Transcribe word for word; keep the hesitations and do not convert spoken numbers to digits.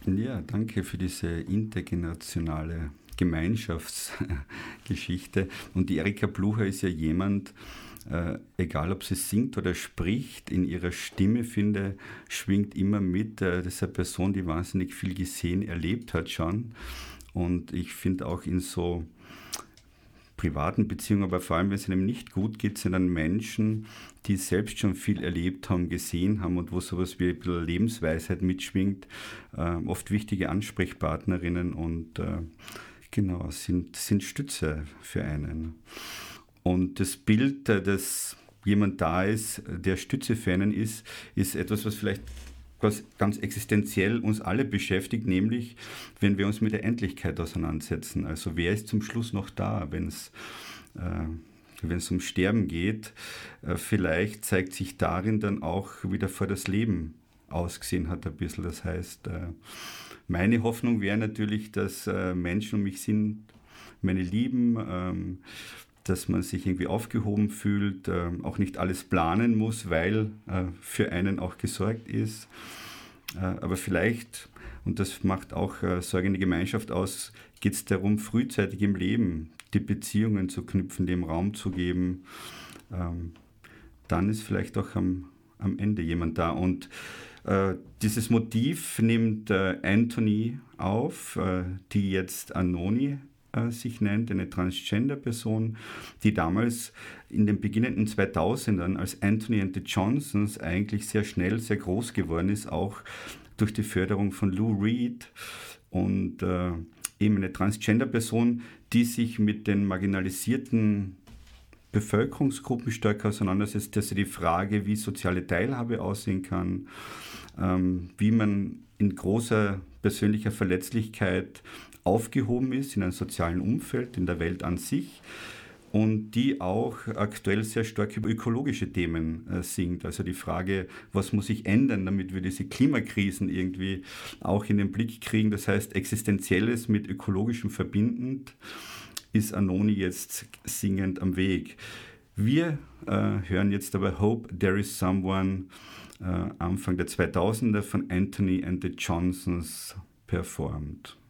Ja, danke für diese intergenerationale Gemeinschaftsgeschichte. Und die Erika Blucher ist ja jemand, äh, egal ob sie singt oder spricht, in ihrer Stimme, finde, schwingt immer mit. Äh, das ist eine Person, die wahnsinnig viel gesehen, erlebt hat schon. Und ich finde auch in so privaten Beziehungen, aber vor allem, wenn es einem nicht gut geht, sind dann Menschen, die selbst schon viel erlebt haben, gesehen haben und wo sowas wie ein bisschen Lebensweisheit mitschwingt, äh, oft wichtige Ansprechpartnerinnen und äh, genau, sind, sind Stütze für einen. Und das Bild, äh, dass jemand da ist, der Stütze für einen ist, ist etwas, was vielleicht was ganz existenziell uns alle beschäftigt, nämlich wenn wir uns mit der Endlichkeit auseinandersetzen. Also wer ist zum Schluss noch da, wenn es äh, wenn es um Sterben geht? Äh, vielleicht zeigt sich darin dann auch, wie davor das Leben ausgesehen hat ein bisschen. Das heißt, äh, meine Hoffnung wäre natürlich, dass äh, Menschen um mich sind, meine Lieben, ähm, dass man sich irgendwie aufgehoben fühlt, äh, auch nicht alles planen muss, weil äh, für einen auch gesorgt ist. Äh, aber vielleicht, und das macht auch äh, Sorge in der Gemeinschaft aus, geht es darum, frühzeitig im Leben die Beziehungen zu knüpfen, dem Raum zu geben. Ähm, dann ist vielleicht auch am, am Ende jemand da. Und äh, dieses Motiv nimmt äh, Anthony auf, äh, die jetzt Anoni sich nennt, eine Transgender-Person, die damals in den beginnenden zweitausendern als Anthony and the Johnsons eigentlich sehr schnell, sehr groß geworden ist, auch durch die Förderung von Lou Reed und äh, eben eine Transgender-Person, die sich mit den marginalisierten Bevölkerungsgruppen stark auseinandersetzt, dass sie die Frage, wie soziale Teilhabe aussehen kann, ähm, wie man in großer persönlicher Verletzlichkeit aufgehoben ist in einem sozialen Umfeld, in der Welt an sich und die auch aktuell sehr stark über ökologische Themen äh, singt. Also die Frage, was muss sich ändern, damit wir diese Klimakrisen irgendwie auch in den Blick kriegen. Das heißt, Existenzielles mit Ökologischem verbindend ist Anoni jetzt singend am Weg. Wir äh, hören jetzt aber Hope There Is Someone, äh, Anfang der zweitausender von Anthony and the Johnsons performt.